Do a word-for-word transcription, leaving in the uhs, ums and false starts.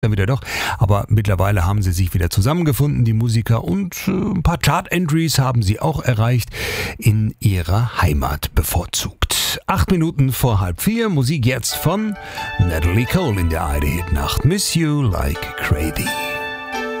dann wieder doch. Aber mittlerweile haben sie sich wieder zusammengefunden, die Musiker, und äh, ein paar Chart-Entries haben sie auch erreicht, in ihrer Heimat bevorzugt. Acht Minuten vor halb vier, Musik jetzt von Natalie Cole in der I D-Hit-Nacht. Miss You Like Crazy.